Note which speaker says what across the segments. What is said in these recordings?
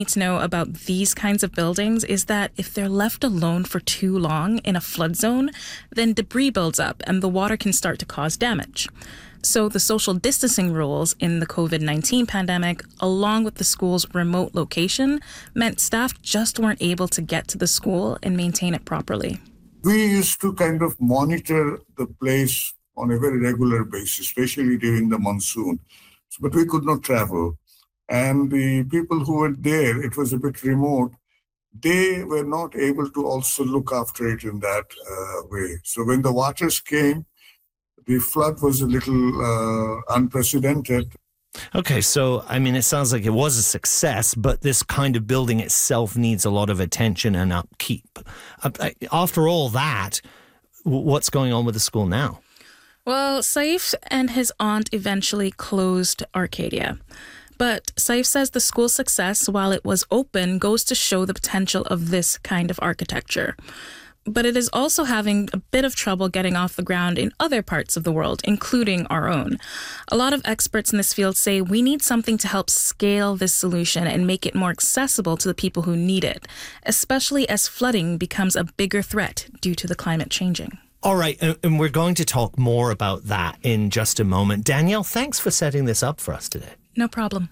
Speaker 1: To know about these kinds of buildings is that if they're left alone for too long in a flood zone, then debris builds up and the water can start to cause damage. So the social distancing rules in the COVID-19 pandemic, along with the school's remote location, meant staff just weren't able to get to the school and maintain it properly.
Speaker 2: We used to kind of monitor the place on a very regular basis, especially during the monsoon, but we could not travel. And the people who were there, it was a bit remote, they were not able to also look after it in that way. So when the waters came, the flood was a little unprecedented.
Speaker 3: Okay, so, I mean, it sounds like it was a success, but this kind of building itself needs a lot of attention and upkeep. After all that, what's going on with the school now?
Speaker 1: Well, Saif and his aunt eventually closed Arcadia. But Saif says the school's success, while it was open, goes to show the potential of this kind of architecture. But it is also having a bit of trouble getting off the ground in other parts of the world, including our own. A lot of experts in this field say we need something to help scale this solution and make it more accessible to the people who need it, especially as flooding becomes a bigger threat due to the climate changing.
Speaker 3: All right, and we're going to talk more about that in just a moment. Danielle, thanks for setting this up for us today.
Speaker 1: No problem.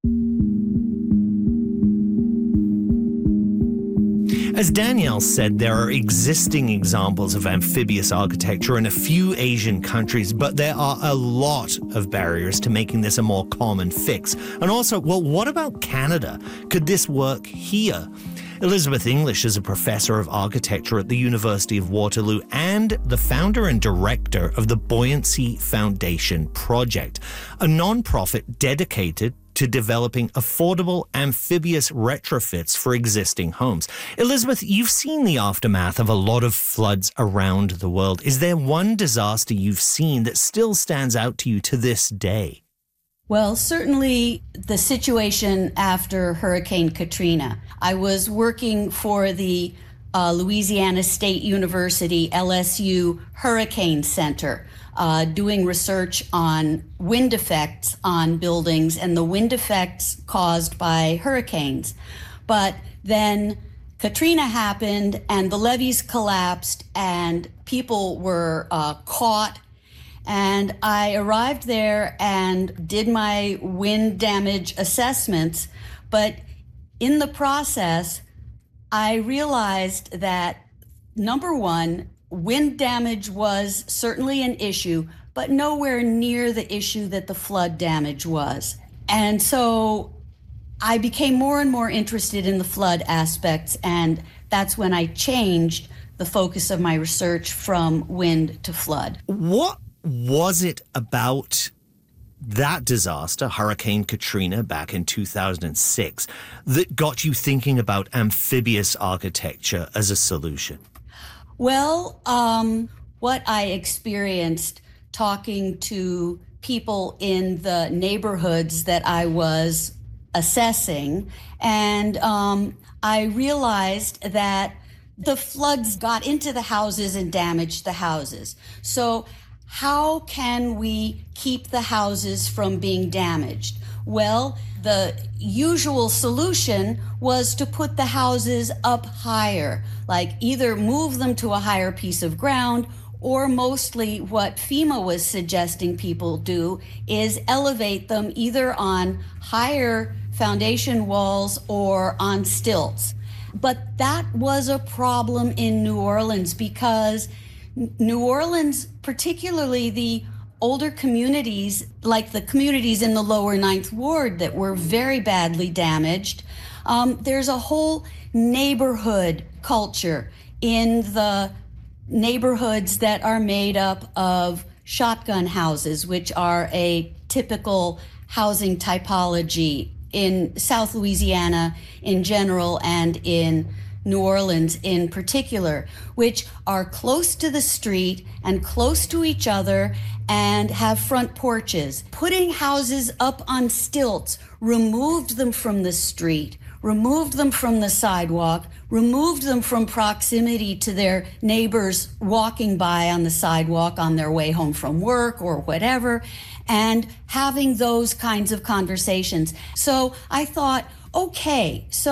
Speaker 3: As Danielle said, there are existing examples of amphibious architecture in a few Asian countries, but there are a lot of barriers to making this a more common fix. And also, well, what about Canada? Could this work here? Elizabeth English is a professor of architecture at the University of Waterloo and the founder and director of the Buoyancy Foundation Project, a non-profit dedicated to developing affordable amphibious retrofits for existing homes. Elizabeth, you've seen the aftermath of a lot of floods around the world. Is there one disaster you've seen that still stands out to you to this day?
Speaker 4: Well, certainly the situation after Hurricane Katrina. I was working for the Louisiana State University, LSU Hurricane Center, doing research on wind effects on buildings and the wind effects caused by hurricanes. But then Katrina happened and the levees collapsed and people were caught. And I arrived there and did my wind damage assessments. But in the process, I realized that, number one, wind damage was certainly an issue, but nowhere near the issue that the flood damage was. And so I became more and more interested in the flood aspects, and that's when I changed the focus of my research from wind to flood.
Speaker 3: What was it about that disaster, Hurricane Katrina, back in 2006, that got you thinking about amphibious architecture as a solution?
Speaker 4: Well, what I experienced talking to people in the neighborhoods that I was assessing, and I realized that the floods got into the houses and damaged the houses. So how can we keep the houses from being damaged? Well, the usual solution was to put the houses up higher, like either move them to a higher piece of ground, or mostly what FEMA was suggesting people do is elevate them either on higher foundation walls or on stilts. But that was a problem in New Orleans because New Orleans, particularly the older communities, like the communities in the lower Ninth Ward that were very badly damaged, there's a whole neighborhood culture in the neighborhoods that are made up of shotgun houses, which are a typical housing typology in South Louisiana in general and in New Orleans in particular, which are close to the street and close to each other and have front porches. Putting houses up on stilts removed them from the street, removed them from the sidewalk, removed them from proximity to their neighbors walking by on the sidewalk on their way home from work or whatever, and having those kinds of conversations. So I thought, okay, so